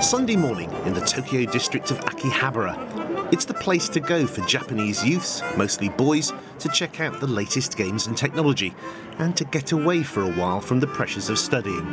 Sunday morning in the Tokyo district of Akihabara. It's the place to go for Japanese youths, mostly boys, to check out the latest games and technology and to get away for a while from the pressures of studying.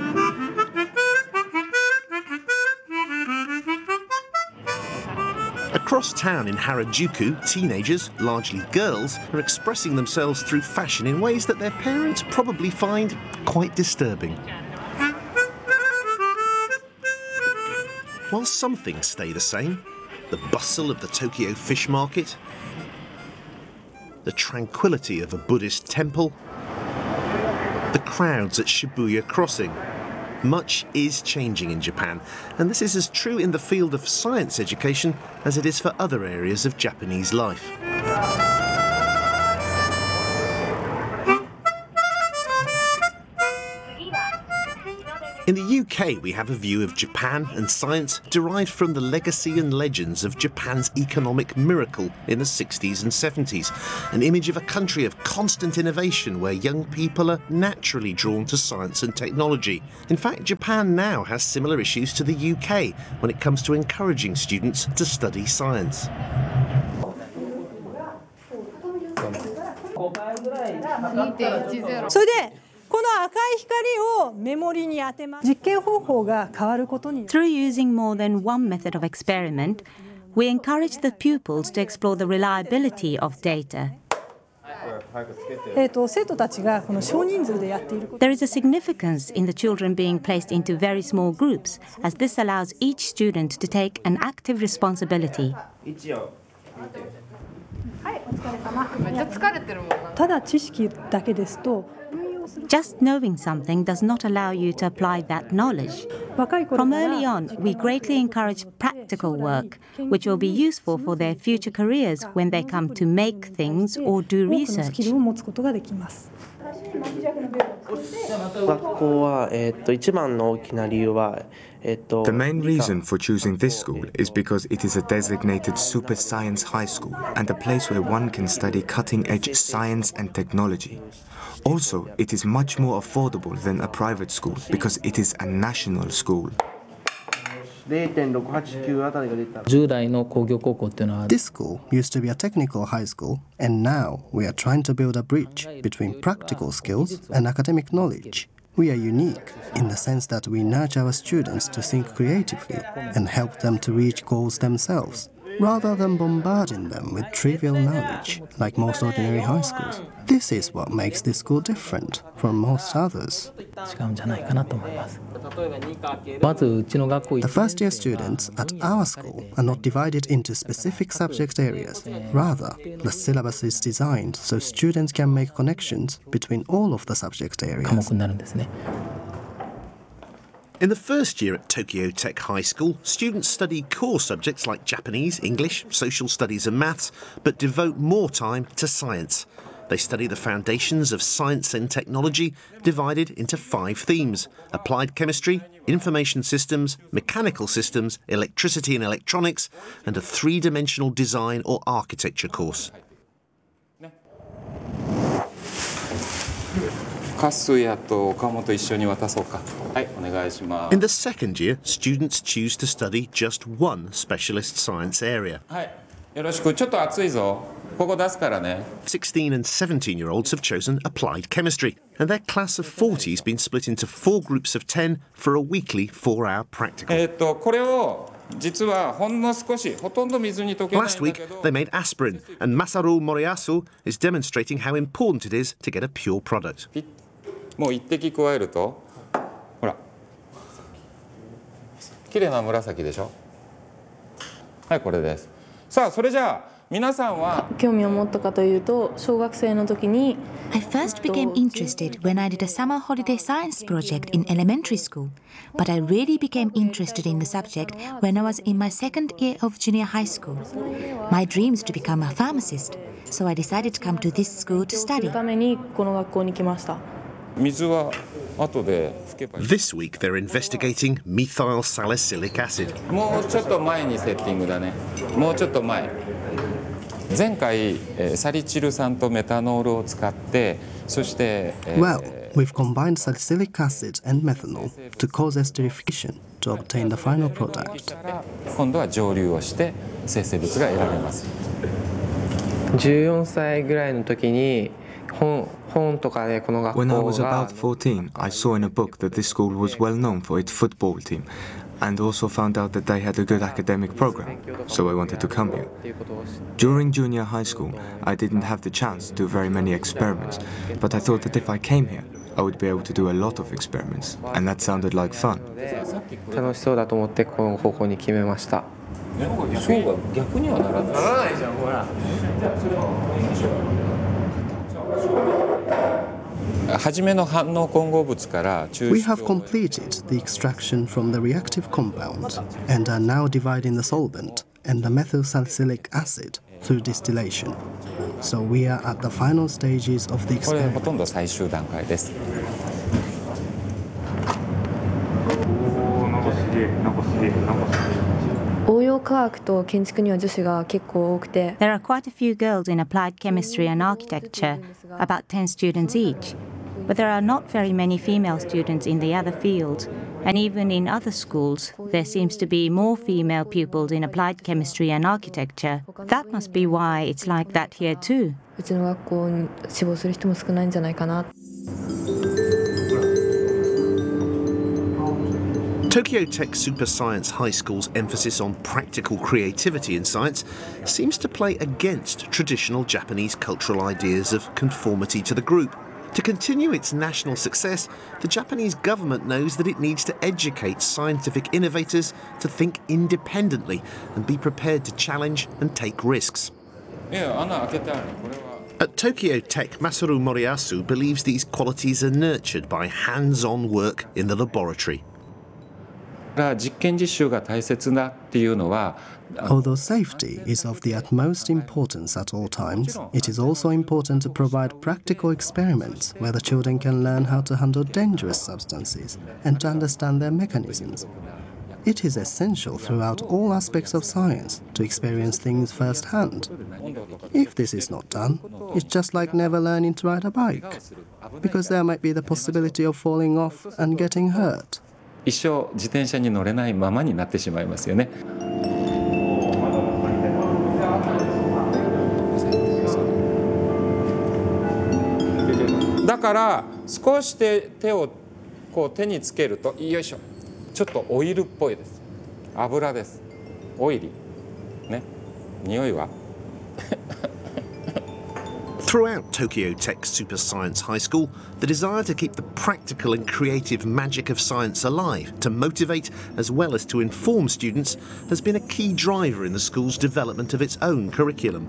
Across town in Harajuku, teenagers, largely girls, are expressing themselves through fashion in ways that their parents probably find quite disturbing. While some things stay the same, the bustle of the Tokyo fish market, the tranquility of a Buddhist temple, the crowds at Shibuya Crossing, much is changing in Japan, and this is as true in the field of science education as it is for other areas of Japanese life. In the UK, we have a view of Japan and science derived from the legacy and legends of Japan's economic miracle in the 60s and 70s, an image of a country of constant innovation where young people are naturally drawn to science and technology. In fact, Japan now has similar issues to the UK when it comes to encouraging students to study science. Through using more than one method of experiment, we encourage the pupils to explore the reliability of data. There is a significance in the children being placed into very small groups, as this allows each student to take an active responsibility. Just knowing something does not allow you to apply that knowledge. From early on, we greatly encourage practical work, which will be useful for their future careers when they come to make things or do research. The main reason for choosing this school is because it is a designated super science high school and a place where one can study cutting-edge science and technology. Also, it is much more affordable than a private school because it is a national school. This school used to be a technical high school, and now we are trying to build a bridge between practical skills and academic knowledge. We are unique in the sense that we nurture our students to think creatively and help them to reach goals themselves, rather than bombarding them with trivial knowledge like most ordinary high schools. This is what makes this school different from most others. The first-year students at our school are not divided into specific subject areas. Rather, the syllabus is designed so students can make connections between all of the subject areas. In the first year at Tokyo Tech High School, students study core subjects like Japanese, English, social studies and maths, but devote more time to science. They study the foundations of science and technology, divided into 5 themes: applied chemistry, information systems, mechanical systems, electricity and electronics, and a 3-dimensional design or architecture course. In the second year, students choose to study just one specialist science area. 16 and 17-year-olds have chosen applied chemistry, and their class of 40 has been split into 4 groups of 10 for a weekly 4-hour practical. Last week, they made aspirin, and Masaru Moriyasu is demonstrating how important it is to get a pure product. もう1滴加えると、ほら、綺麗な紫でしょ。はい、これです。さあ、それじゃあ皆さんは興味を持ったかというと、小学生の時に I first became interested when I did a summer holiday science project in elementary school, but I really became interested in the subject when I was in my second year of junior high school. My dream is to become a pharmacist, so I decided to come to this school to study. ためにこの学校に来ました。 This week they're investigating methyl salicylic acid. もうちょっと前にセッティングだね。もうちょっと前。前回サリチル酸とメタノールを使って Well, we've combined salicylic acid and methanol to cause esterification to obtain the final product. 今度は蒸留をして生成物が得られます。 14歳ぐらいの時に本とかでこの学校が When I was about 14, I saw in a book that this school was well known for its football team and also found out that they had a good academic program, so I wanted to come here. During junior high school, I didn't have the chance to do very many experiments, but I thought that if I came here, I would be able to do a lot of experiments, and that sounded like fun. 楽しそうだと思ってこの方向に決めました。 そうは逆にはならない。ならないじゃん、ほら。初めの反応混合物から抽出を We have completed the extraction from the reactive compound and are now dividing the solvent and the methyl salicylic acid through distillation. So we are at the final stages of the これほ experiment. とんど最終段階です。 応用科学と建築には女子が結構多くて There are quite a few girls in applied chemistry and architecture, about 10 students each. But there are not very many female students in the other fields, and even in other schools, there seems to be more female pupils in applied chemistry and architecture. That must be why it's like that here too. うちの学校に志望する人も少ないんじゃないかな。 Tokyo Tech Super Science High School's emphasis on practical creativity in science seems to play against traditional Japanese cultural ideas of conformity to the group. To continue its national success, the Japanese government knows that it needs to educate scientific innovators to think independently and be prepared to challenge and take risks. At Tokyo Tech, Masaru Moriyasu believes these qualities are nurtured by hands-on work in the laboratory. 実験実習が大切だっていうのは Although safety is of the utmost importance at all times, it is also important to provide practical experiments where the children can learn how to handle dangerous substances and to understand their mechanisms. It is essential throughout all aspects of science to experience things firsthand. If this is not done, it's just like never learning to ride a bike, because there might be the possibility of falling off and getting hurt. 一生自転車に乗れないままになってしまいますよね。だから少し手をこう手につけるとよいしょ、ちょっとオイルっぽいです。油です。オイリーね。匂いは Throughout Tokyo Tech Super Science High School, the desire to keep the practical and creative magic of science alive, to motivate as well as to inform students, has been a key driver in the school's development of its own curriculum.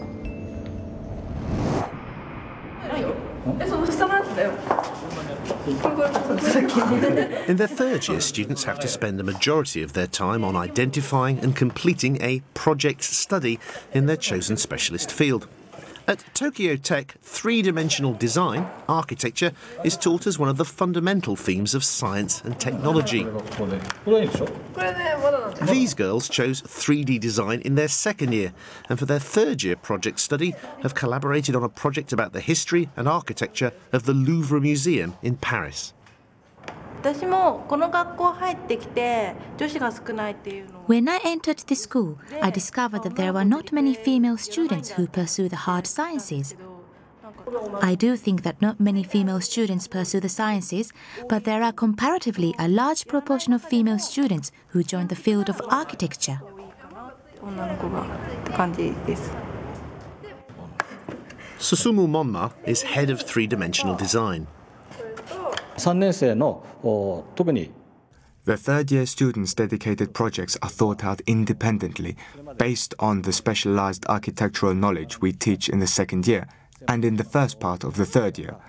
In their third year, students have to spend a majority of their time on identifying and completing a project study in their chosen specialist field. At Tokyo Tech, three-dimensional design, architecture, is taught as one of the fundamental themes of science and technology. These girls chose 3D design in their second year, and for their third year project study have collaborated on a project about the history and architecture of the Louvre Museum in Paris. When I entered the school, I discovered that there were not many female students who pursue the hard sciences. I do think that not many female students pursue the sciences, but there are comparatively a large proportion of female students who join the field of architecture. Susumu Monma is head of three-dimensional design. The third-year students' dedicated projects are thought out independently, based on the specialized architectural knowledge we teach in the second year and in the first part of the third year.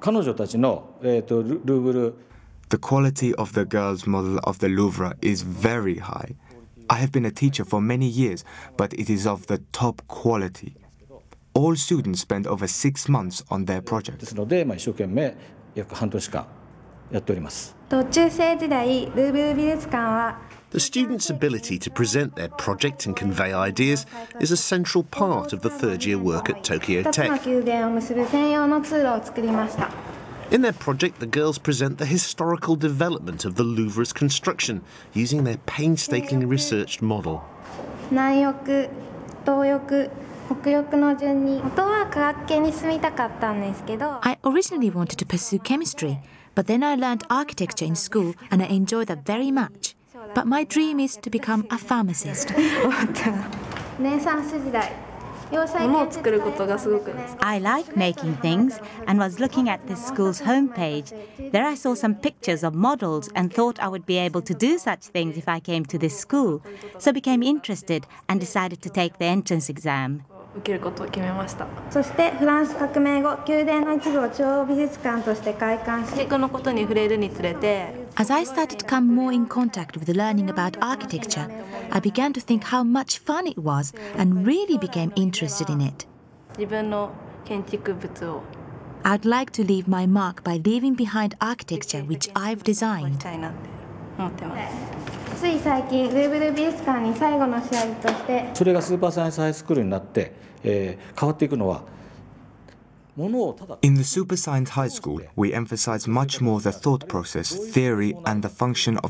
The quality of the girls' model of the Louvre is very high. I have been a teacher for many years, but it is of the top quality. All students spend over 6 months on their project. やっております。 中世時代、ルーブル美術館は The students' ability to present their project and convey ideas is a central part of the third-year work at Tokyo 2つの Tech. 宮殿を結ぶ専用の通路を作りました。 In their project, the girls present the historical development of the Louvre's construction using their painstakingly researched model. 南翼、東翼、北翼の順に、元は科学系に進みたかったんですけど、 I originally wanted to pursue chemistry, but then I learned architecture in school and I enjoyed that very much. But my dream is to become a pharmacist. ルネサンス時代、要塞建築家 I like making things and was looking at this school's homepage. There I saw some pictures of models and thought I would be able to do such things if I came to this school. So became interested and decided to take the entrance exam. 受けることを決めました。 そしてフランス革命後、宮殿の一部を中央美術館として開館し、 建築のことに触れるにつれて、 As I started to come more in contact with learning about architecture, I began to think how much fun it was and really became interested in it. 自分の建築物を I'd like to leave my mark by leaving behind architecture which I've し designed. たいなって思ってます。 つい最近、ルーブル美術館に最後の仕上げとして、 それがスーパーサイエンスハイスクールになって、変わっていくのは In the Super Science High School, we emphasize much more the thought process, theory, and the function of